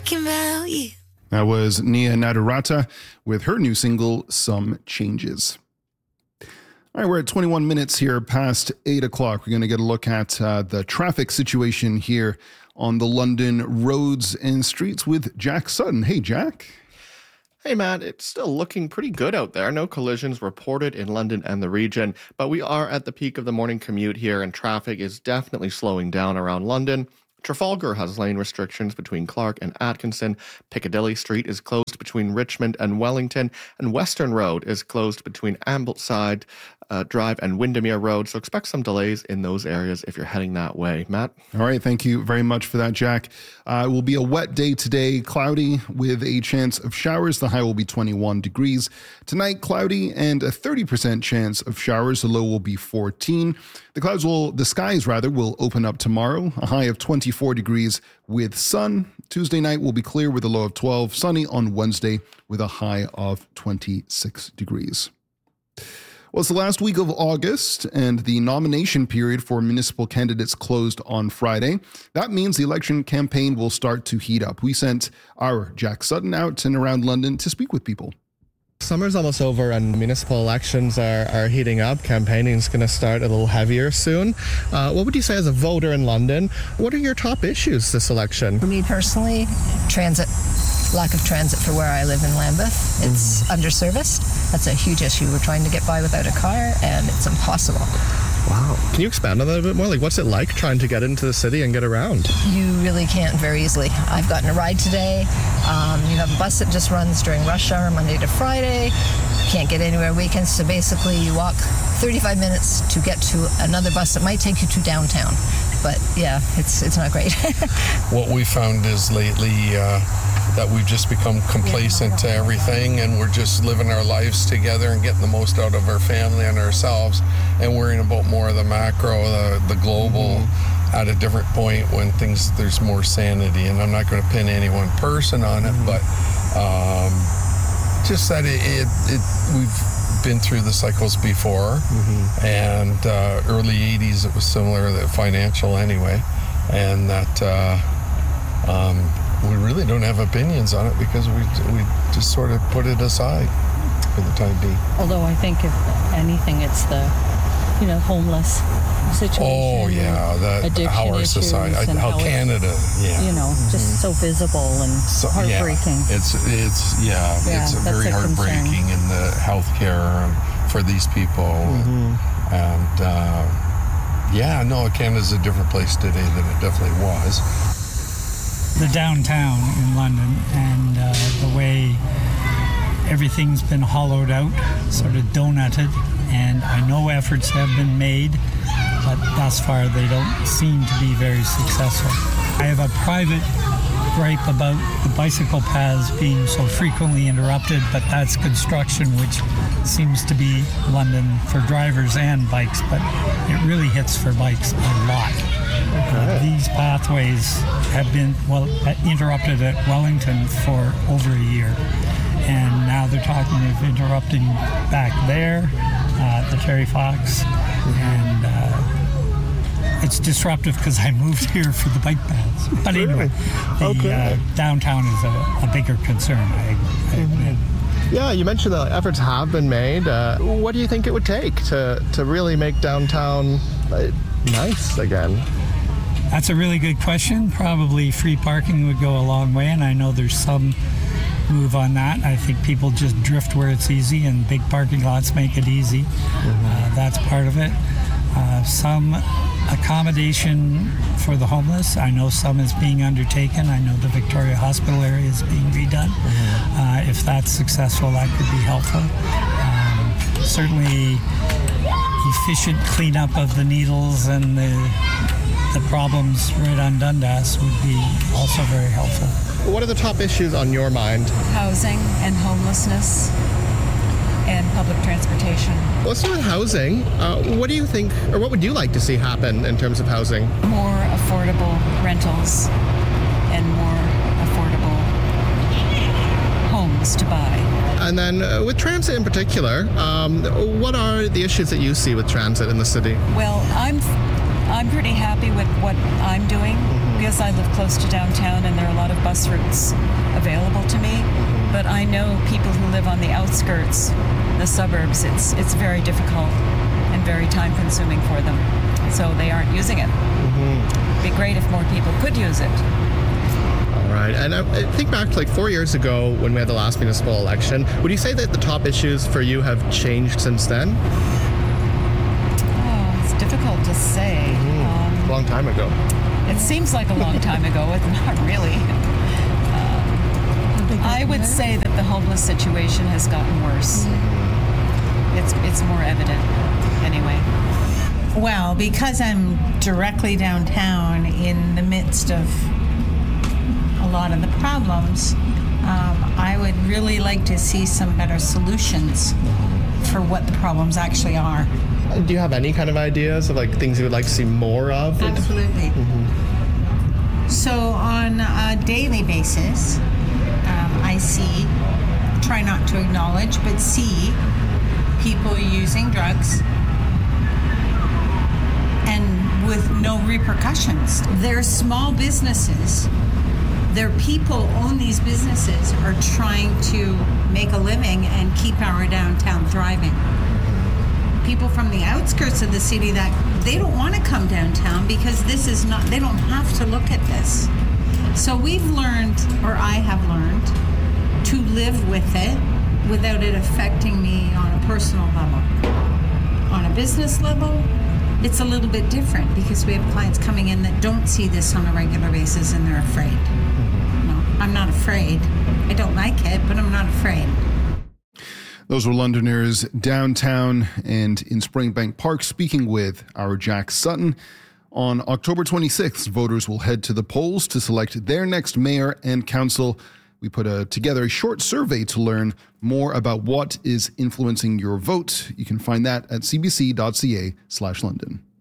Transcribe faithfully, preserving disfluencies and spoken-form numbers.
thinking about you. That was Nia Nadarata with her new single, Some Changes. All right, we're at twenty-one minutes here past eight o'clock. We're going to get a look at uh, the traffic situation here on the London roads and streets with Jack Sutton. Hey, Jack. Hey, Matt, it's still looking pretty good out there. No collisions reported in London and the region, but we are at the peak of the morning commute here, and traffic is definitely slowing down around London. Trafalgar has lane restrictions between Clark and Atkinson. Piccadilly Street is closed between Richmond and Wellington, and Western Road is closed between Ambleside uh, Drive and Windermere Road. So expect some delays in those areas if you're heading that way. Matt? All right, thank you very much for that, Jack. Uh, it will be a wet day today, cloudy with a chance of showers. The high will be twenty-one degrees. Tonight, cloudy and a thirty percent chance of showers. The low will be fourteen. The clouds will, the skies rather, will open up tomorrow. A high of twenty-four degrees with sun. Tuesday night will be clear with a low of twelve. Sunny on Wednesday with a high of twenty-six degrees. Well, it's the last week of August, and the nomination period for municipal candidates closed on Friday. That means the election campaign will start to heat up. We sent our Jack Sutton out and around London to speak with people. Summer's almost over and municipal elections are, are heating up. Campaigning is going to start a little heavier soon. Uh, what would you say as a voter in London? What are your top issues this election? For me personally, transit. Lack of transit for where I live in Lambeth. It's mm-hmm. underserviced. That's a huge issue. We're trying to get by without a car, and it's impossible. Wow. Can you expand on that a bit more? Like, what's it like trying to get into the city and get around? You really can't very easily. I've gotten a ride today. Um, you have a bus that just runs during rush hour, Monday to Friday. Can't get anywhere weekends, so basically you walk thirty-five minutes to get to another bus that might take you to downtown. But yeah, it's it's not great. What we found is lately uh, that we've just become complacent to everything, and we're just living our lives together and getting the most out of our family and ourselves, and worrying about more of the macro, the, the global, mm-hmm. at a different point when things, there's more sanity. And I'm not going to pin any one person on it, mm-hmm. but um, just that it, it, it we've been through the cycles before, mm-hmm. and uh, early eighties it was similar, the financial anyway, and that uh, um, we really don't have opinions on it because we we just sort of put it aside for the time being. Although I think if anything, it's the you know homeless situation. Oh yeah, that how our society, how, how Canada, yeah, you know, mm-hmm. just so visible and so, heartbreaking. Yeah, it's it's yeah, yeah it's very heartbreaking in the healthcare for these people, mm-hmm. and uh, yeah, no, Canada's a different place today than it definitely was. The downtown in London and uh, the way everything's been hollowed out, sort of donutted, and I know efforts have been made, but thus far they don't seem to be very successful. I have a private gripe about the bicycle paths being so frequently interrupted, but that's construction, which seems to be London for drivers and bikes, but it really hits for bikes a lot. Okay. These pathways have been well interrupted at Wellington for over a year, and now they're talking of interrupting back there, uh, the Terry Fox, mm-hmm. and uh, it's disruptive because I moved here for the bike paths. But anyway, the okay. uh, downtown is a, a bigger concern, I, I admit. Yeah, you mentioned that efforts have been made. Uh, what do you think it would take to, to really make downtown uh, nice again? That's a really good question. Probably free parking would go a long way, and I know there's some move on that. I think people just drift where it's easy, and big parking lots make it easy. Mm-hmm. Uh, that's part of it. Uh, some accommodation for the homeless. I know some is being undertaken. I know the Victoria Hospital area is being redone. Mm-hmm. Uh, if that's successful, that could be helpful. Um, certainly efficient cleanup of the needles and the the problems right on Dundas would be also very helpful. What are the top issues on your mind? Housing and homelessness and public transportation. Let's start with housing. Uh, what do you think, or what would you like to see happen in terms of housing? More affordable rentals and more affordable homes to buy. And then uh, with transit in particular, um, what are the issues that you see with transit in the city? Well, I'm I'm pretty happy with what I'm doing mm-hmm. because I live close to downtown and there are a lot of bus routes available to me. Mm-hmm. But I know people who live on the outskirts, the suburbs, it's it's very difficult and very time consuming for them. So they aren't using it. Mm-hmm. It'd be great if more people could use it. Right. And I, I think back to like four years ago when we had the last municipal election. Would you say that the top issues for you have changed since then? Oh, it's difficult to say. Mm-hmm. Um, long time ago. It seems like a long time ago. It's not really. Uh, I would say that the homeless situation has gotten worse. Mm-hmm. It's it's more evident anyway. Well, because I'm directly downtown in the midst of a lot of the problems, um, I would really like to see some better solutions for what the problems actually are. Do you have any kind of ideas of like things you would like to see more of? Absolutely. Mm-hmm. So on a daily basis, um, I see, try not to acknowledge, but see people using drugs and with no repercussions. They're small businesses. Their people own these businesses, are trying to make a living and keep our downtown thriving. People from the outskirts of the city that they don't want to come downtown because this is not, they don't have to look at this. So we've learned, or I have learned, to live with it without it affecting me on a personal level. On a business level, it's a little bit different because we have clients coming in that don't see this on a regular basis and they're afraid. I'm not afraid. I don't like it, but I'm not afraid. Those were Londoners downtown and in Springbank Park speaking with our Jack Sutton. On October twenty-sixth, voters will head to the polls to select their next mayor and council. We put a, together a short survey to learn more about what is influencing your vote. You can find that at cbc.ca slash London.